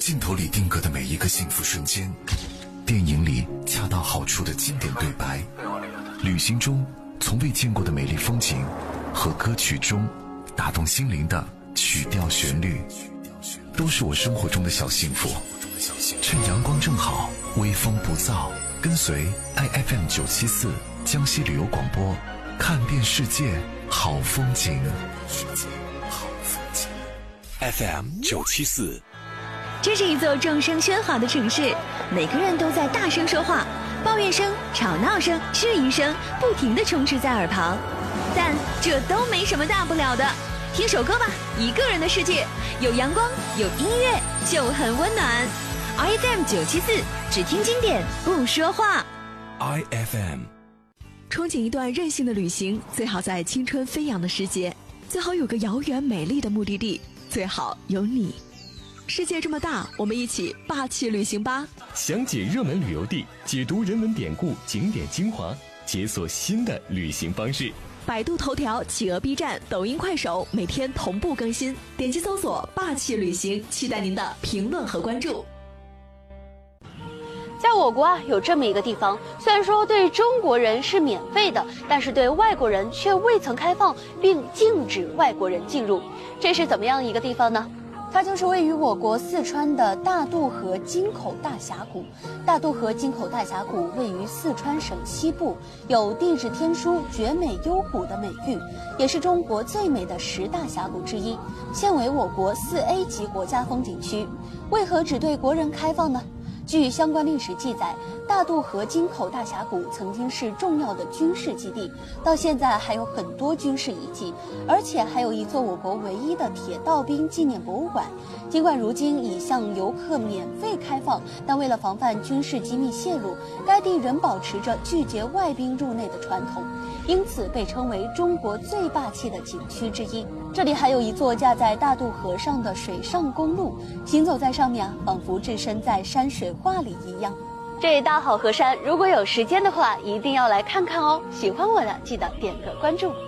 镜头里定格的每一个幸福瞬间，电影里恰到好处的经典对白，旅行中从未见过的美丽风景，和歌曲中打动心灵的曲调旋律，都是我生活中的小幸福。趁阳光正好，微风不燥，跟随 IFM 974江西旅游广播，看遍世界好风景。 FM 974， 这是一座众声喧哗的城市，每个人都在大声说话，抱怨声、吵闹声、质疑声不停地充斥在耳旁，但这都没什么大不了的。听首歌吧，一个人的世界，有阳光，有音乐，就很温暖。IFM 974，只听经典，不说话。 IFM， 憧憬一段任性的旅行，最好在青春飞扬的时节，最好有个遥远美丽的目的地，最好有你。世界这么大，我们一起霸气旅行吧！ 详解热门旅游地，解读人文典故、景点精华，解锁新的旅行方式。 百度头条、企鹅 B 站、抖音、快手每天同步更新，点击搜索“霸气旅行”，期待您的评论和关注。 在我国有这么一个地方，虽然说对中国人是免费的，但是对外国人却未曾开放，并禁止外国人进入。这是怎么样一个地方呢？它就是位于我国四川的大渡河金口大峡谷。大渡河金口大峡谷位于四川省西部，有地质天书绝美幽谷的美誉，也是中国最美的10大峡谷之一，现为我国4A 级国家风景区。为何只对国人开放呢？据相关历史记载，大渡河金口大峡谷曾经是重要的军事基地，到现在还有很多军事遗迹，而且还有一座我国唯一的铁道兵纪念博物馆。尽管如今已向游客免费开放，但为了防范军事机密泄露，该地仍保持着拒绝外宾入内的传统，因此被称为中国最霸气的景区之一。这里还有一座架在大渡河上的水上公路，行走在上面仿佛置身在山水画里一样。这大好河山，如果有时间的话，一定要来看看哦。喜欢我的，记得点个关注。